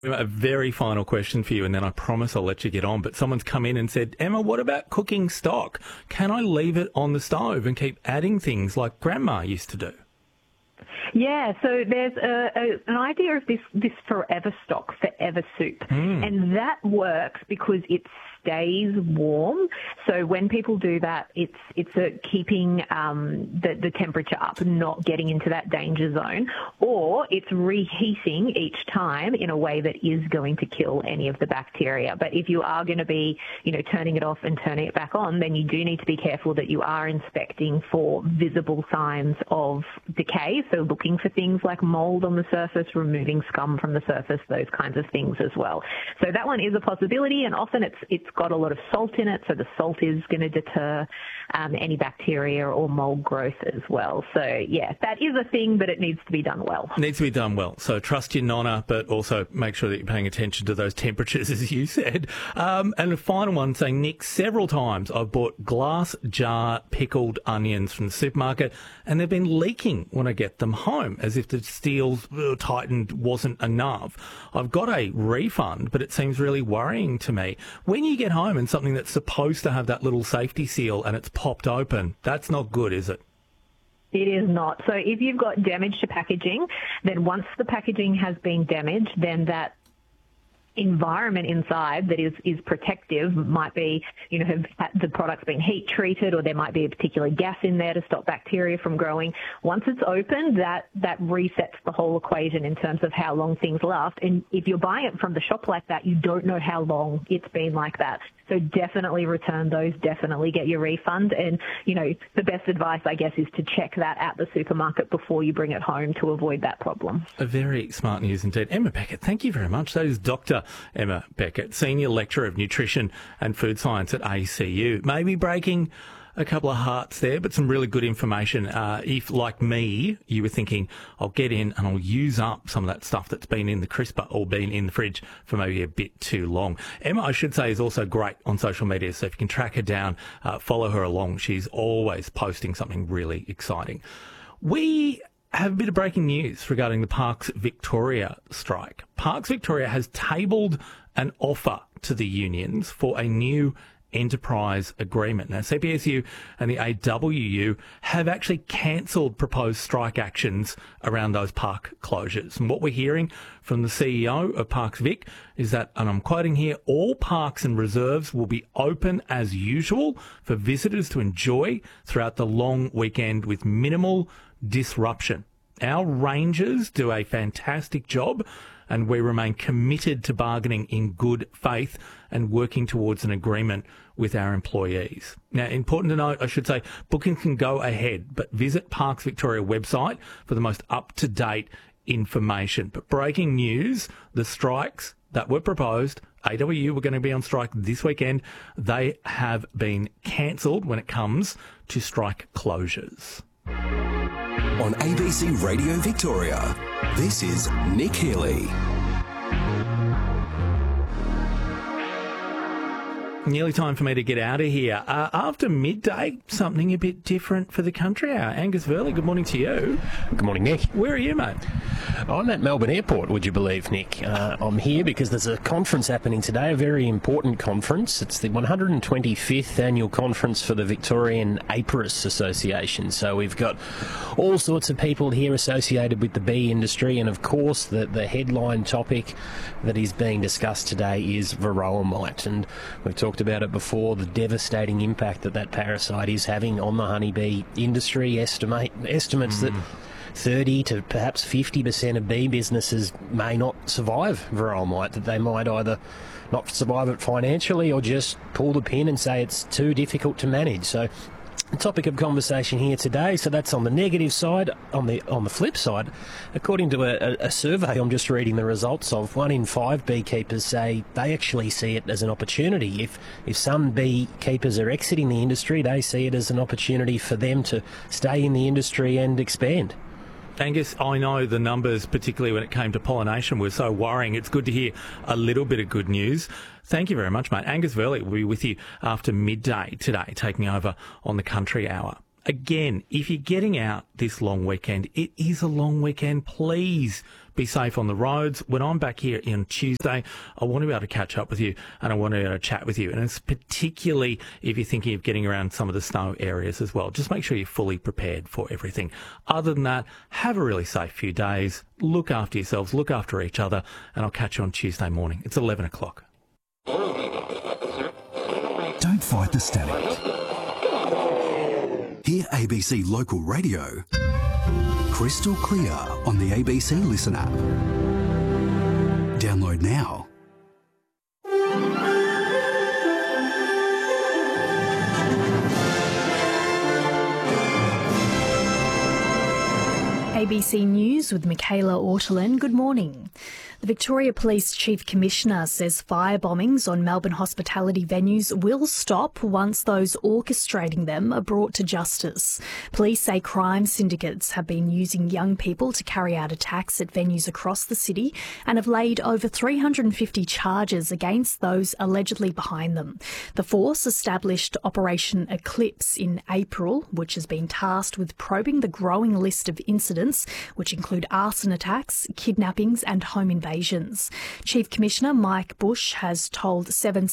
A very final question for you, and then I promise I'll let you get on. But someone's come in and said, Emma, what about cooking stock? Can I leave it on the stove and keep adding things like Grandma used to do? Yeah, so there's an idea of this forever stock, forever soup. And that works because it stays warm. So when people do that, it's keeping the temperature up, not getting into that danger zone, or it's reheating each time in a way that is going to kill any of the bacteria. But if you are going to be, turning it off and turning it back on, then you do need to be careful that you are inspecting for visible signs of decay. So looking for things like mold on the surface, removing scum from the surface, those kinds of things as well. So that one is a possibility, and often it's got a lot of salt in it, so the salt is going to deter any bacteria or mold growth as well. So, yeah, that is a thing, but it needs to be done well. Needs to be done well. So trust your nonna, but also make sure that you're paying attention to those temperatures, as you said. And the final one saying, Nick, several times I've bought glass jar pickled onions from the supermarket, and they've been leaking when I get them home, as if the steel tightened wasn't enough. I've got a refund, but it seems really worrying to me. When you get home and something that's supposed to have that little safety seal and it's popped open, that's not good, is it? It is not. So if you've got damage to packaging, then once the packaging has been damaged, then that environment inside that is protective might be, have the product's been heat treated, or there might be a particular gas in there to stop bacteria from growing. Once it's opened, that resets the whole equation in terms of how long things last. And if you're buying it from the shop like that, you don't know how long it's been like that. So definitely return those, definitely get your refund. And, the best advice, I guess, is to check that at the supermarket before you bring it home to avoid that problem. A very smart news indeed. Emma Beckett, thank you very much. That is Dr. Emma Beckett, Senior Lecturer of Nutrition and Food Science at ACU. Maybe breaking a couple of hearts there, but some really good information. If, like me, you were thinking, I'll get in and I'll use up some of that stuff that's been in the crisper or been in the fridge for maybe a bit too long. Emma, I should say, is also great on social media, so if you can track her down, follow her along. She's always posting something really exciting. We have a bit of breaking news regarding the Parks Victoria strike. Parks Victoria has tabled an offer to the unions for a new enterprise agreement. Now, CPSU and the AWU have actually cancelled proposed strike actions around those park closures. And what we're hearing from the CEO of Parks Vic is that, and I'm quoting here, all parks and reserves will be open as usual for visitors to enjoy throughout the long weekend with minimal disruption. Our rangers do a fantastic job, and we remain committed to bargaining in good faith and working towards an agreement with our employees. Now, important to note, I should say, bookings can go ahead, but visit Parks Victoria website for the most up-to-date information. But breaking news, the strikes that were proposed, AWU were going to be on strike this weekend, they have been cancelled when it comes to strike closures. On ABC Radio Victoria, this is Nick Healy. Nearly time for me to get out of here. After midday, something a bit different for the country hour. Angus Verley, good morning to you. Good morning, Nick. Where are you, mate? I'm at Melbourne Airport, would you believe, Nick? I'm here because there's a conference happening today, a very important conference. It's the 125th annual conference for the Victorian Apiarists Association. So we've got all sorts of people here associated with the bee industry, and of course the headline topic that is being discussed today is varroa mite. And we've talked about it before, the devastating impact that parasite is having on the honeybee industry. Estimates that 30 to perhaps 50% of bee businesses may not survive varroa mite, that they might either not survive it financially or just pull the pin and say it's too difficult to manage. So the topic of conversation here today, so that's on the negative side. On the flip side, according to a survey I'm just reading the results of, 1 in 5 beekeepers say they actually see it as an opportunity. If some beekeepers are exiting the industry, they see it as an opportunity for them to stay in the industry and expand. Angus, I know the numbers, particularly when it came to pollination, were so worrying. It's good to hear a little bit of good news. Thank you very much, mate. Angus Verley will be with you after midday today, taking over on the Country Hour. Again, if you're getting out this long weekend, it is a long weekend. Please Be safe on the roads. When I'm back here on Tuesday, I want to be able to catch up with you and I want to be able to chat with you. And it's particularly if you're thinking of getting around some of the snow areas as well. Just make sure you're fully prepared for everything. Other than that, have a really safe few days. Look after yourselves, look after each other, and I'll catch you on Tuesday morning. It's 11 o'clock. Don't fight the static. Hear ABC Local Radio crystal clear on the ABC Listen app. Download now. ABC News with Michaela Ortolin. Good morning. The Victoria Police Chief Commissioner says fire bombings on Melbourne hospitality venues will stop once those orchestrating them are brought to justice. Police say crime syndicates have been using young people to carry out attacks at venues across the city and have laid over 350 charges against those allegedly behind them. The force established Operation Eclipse in April, which has been tasked with probing the growing list of incidents, which include arson attacks, kidnappings and home invasions. Chief Commissioner Mike Bush has told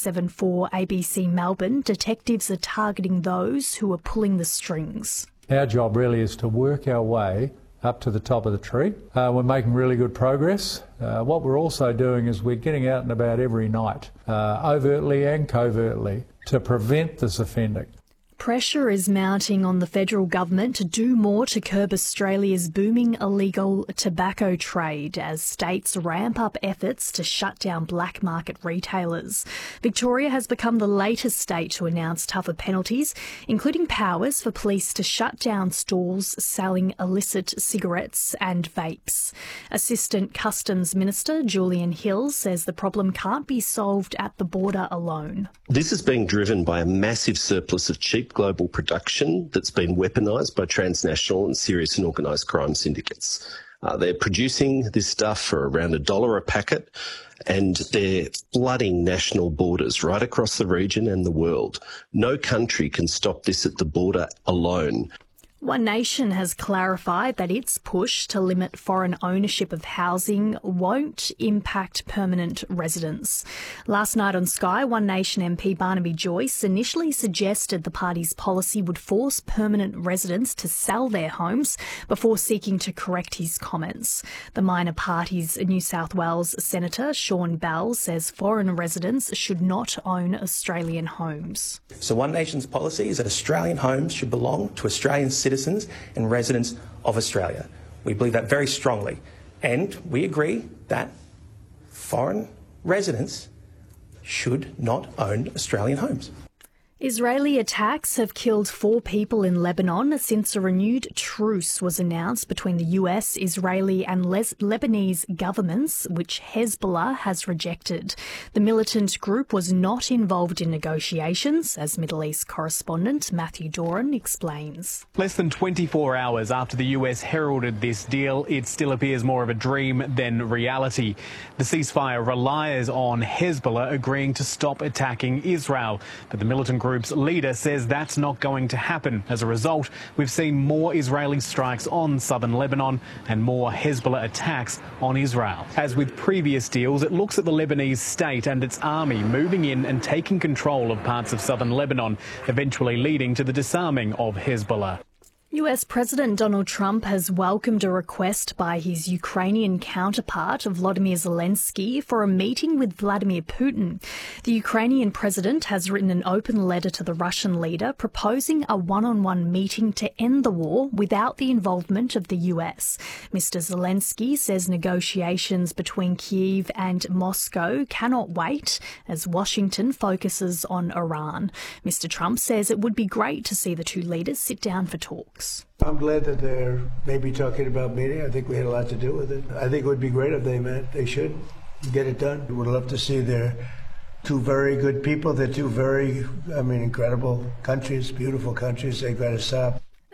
774 ABC Melbourne detectives are targeting those who are pulling the strings. Our job really is to work our way up to the top of the tree. We're making really good progress. What we're also doing is we're getting out and about every night, overtly and covertly, to prevent this offending. Pressure is mounting on the federal government to do more to curb Australia's booming illegal tobacco trade as states ramp up efforts to shut down black market retailers. Victoria has become the latest state to announce tougher penalties, including powers for police to shut down stalls selling illicit cigarettes and vapes. Assistant Customs Minister Julian Hill says the problem can't be solved at the border alone. This is being driven by a massive surplus of cheap global production that's been weaponised by transnational and serious and organised crime syndicates. They're producing this stuff for around $1 a packet, and they're flooding national borders right across the region and the world. No country can stop this at the border alone. One Nation has clarified that its push to limit foreign ownership of housing won't impact permanent residents. Last night on Sky, One Nation MP Barnaby Joyce initially suggested the party's policy would force permanent residents to sell their homes before seeking to correct his comments. The minor party's New South Wales Senator Sean Bell says foreign residents should not own Australian homes. So One Nation's policy is that Australian homes should belong to Australian citizens and residents of Australia. We believe that very strongly, and we agree that foreign residents should not own Australian homes. Israeli attacks have killed 4 people in Lebanon since a renewed truce was announced between the US, Israeli and Lebanese governments, which Hezbollah has rejected. The militant group was not involved in negotiations, as Middle East correspondent Matthew Doran explains. Less than 24 hours after the US heralded this deal, it still appears more of a dream than reality. The ceasefire relies on Hezbollah agreeing to stop attacking Israel, but the militant group's leader says that's not going to happen. As a result, we've seen more Israeli strikes on southern Lebanon and more Hezbollah attacks on Israel. As with previous deals, it looks at the Lebanese state and its army moving in and taking control of parts of southern Lebanon, eventually leading to the disarming of Hezbollah. US President Donald Trump has welcomed a request by his Ukrainian counterpart, Volodymyr Zelensky, for a meeting with Vladimir Putin. The Ukrainian president has written an open letter to the Russian leader proposing a one-on-one meeting to end the war without the involvement of the US. Mr. Zelensky says negotiations between Kyiv and Moscow cannot wait as Washington focuses on Iran. Mr. Trump says it would be great to see the two leaders sit down for talks. I'm glad that they're maybe talking about meeting. I think we had a lot to do with it. I think it would be great if they met. They should get it done. Would love to see their two very good people. They're two very, incredible countries, beautiful countries. They've got to stop.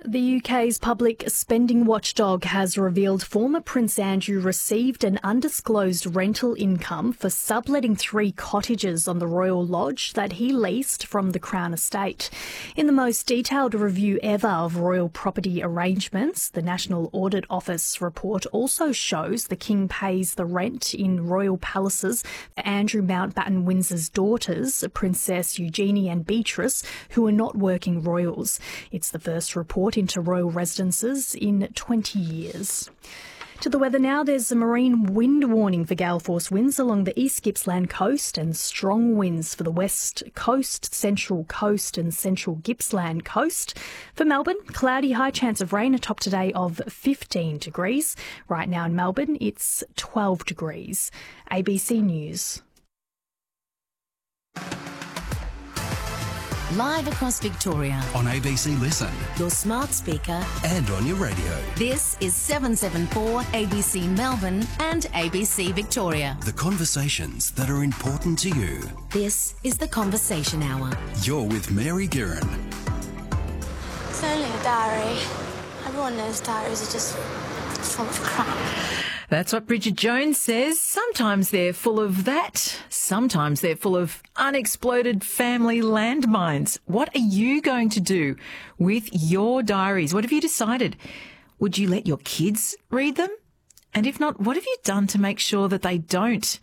The UK's public spending watchdog has revealed former Prince Andrew received an undisclosed rental income for subletting 3 cottages on the Royal Lodge that he leased from the Crown Estate. In the most detailed review ever of royal property arrangements, the National Audit Office report also shows the King pays the rent in royal palaces for Andrew Mountbatten Windsor's daughters, Princess Eugenie and Beatrice, who are not working royals. It's the first report into royal residences in 20 years. To the weather now, there's a marine wind warning for gale force winds along the East Gippsland coast and strong winds for the West Coast, Central Coast and Central Gippsland coast. For Melbourne, cloudy, high chance of rain, a top today of 15 degrees. Right now in Melbourne, it's 12 degrees. ABC News. Live across Victoria. On ABC Listen. Your smart speaker. And on your radio. This is 774 ABC Melbourne and ABC Victoria. The conversations that are important to you. This is the Conversation Hour. You're with Mary Guerin. It's only a diary. Everyone knows diaries are just full of crap. That's what Bridget Jones says. Sometimes they're full of that. Sometimes they're full of unexploded family landmines. What are you going to do with your diaries? What have you decided? Would you let your kids read them? And if not, what have you done to make sure that they don't?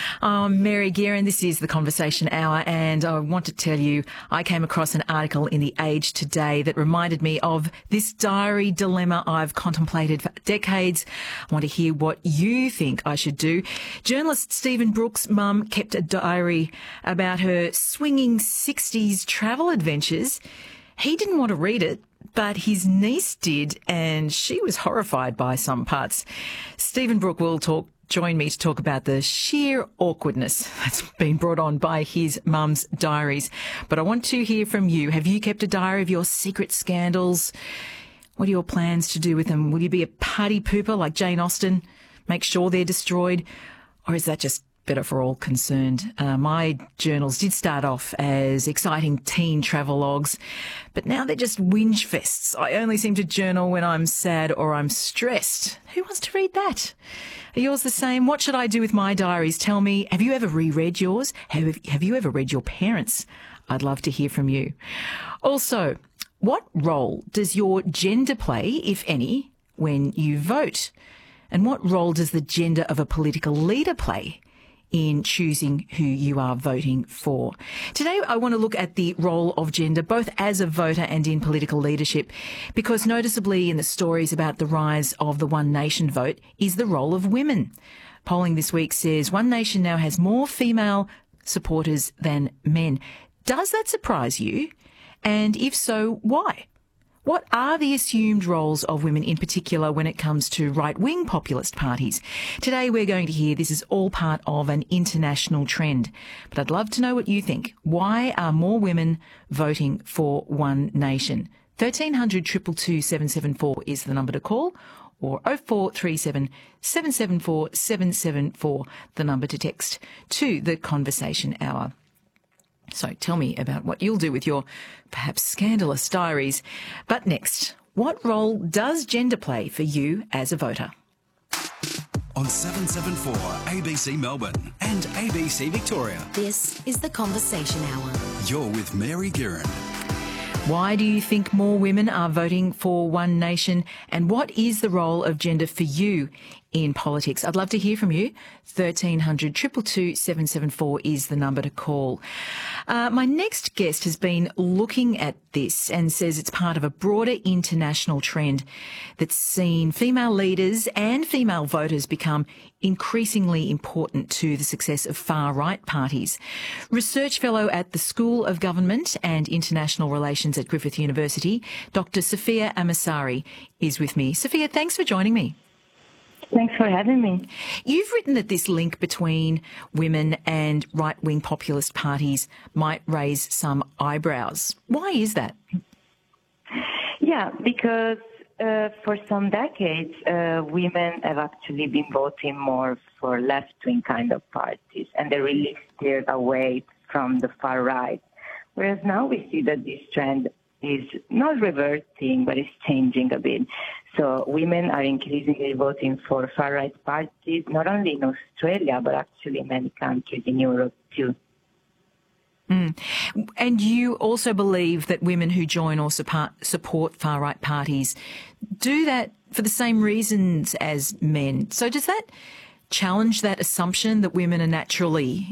Mary Guerin, this is the Conversation Hour, and I want to tell you, I came across an article in The Age today that reminded me of this diary dilemma I've contemplated for decades. I want to hear what you think I should do. Journalist Stephen Brooks' mum kept a diary about her swinging 60s travel adventures. He didn't want to read it, but his niece did, and she was horrified by some parts. Stephen Brook will join me to talk about the sheer awkwardness that's been brought on by his mum's diaries. But I want to hear from you. Have you kept a diary of your secret scandals? What are your plans to do with them? Will you be a party pooper like Jane Austen? Make sure they're destroyed? Or is that just better for all concerned? My journals did start off as exciting teen travelogues, but now they're just whinge fests. I only seem to journal when I'm sad or I'm stressed. Who wants to read that? Are yours the same? What should I do with my diaries? Tell me, have you ever reread yours? Have you ever read your parents'? I'd love to hear from you. Also, what role does your gender play, if any, when you vote? And what role does the gender of a political leader play in choosing who you are voting for? Today, I want to look at the role of gender, both as a voter and in political leadership, because noticeably in the stories about the rise of the One Nation vote is the role of women. Polling this week says One Nation now has more female supporters than men. Does that surprise you? And if so, why? What are the assumed roles of women in particular when it comes to right-wing populist parties? Today we're going to hear this is all part of an international trend. But I'd love to know what you think. Why are more women voting for One Nation? 1300 222 774 is the number to call, or 0437 774 774, the number to text to the Conversation Hour. So tell me about what you'll do with your perhaps scandalous diaries. But next, what role does gender play for you as a voter? On 774 ABC Melbourne and ABC Victoria. This is the Conversation Hour. You're with Mary Guerin. Why do you think more women are voting for One Nation? And what is the role of gender for you in politics? I'd love to hear from you. 1300 222 774 is the number to call. My next guest has been looking at this and says it's part of a broader international trend that's seen female leaders and female voters become increasingly important to the success of far-right parties. Research fellow at the School of Government and International Relations at Griffith University, Dr. Sophia Amasari, is with me. Sophia, thanks for joining me. Thanks for having me. You've written that this link between women and right-wing populist parties might raise some eyebrows. Why is that? Yeah, because for some decades, women have actually been voting more for left-wing kind of parties, and they really steered away from the far right. Whereas now we see that this trend is not reverting, but it's changing a bit. So women are increasingly voting for far-right parties, not only in Australia, but actually in many countries in Europe too. And you also believe that women who join or support far-right parties do that for the same reasons as men. So does that challenge that assumption that women are naturally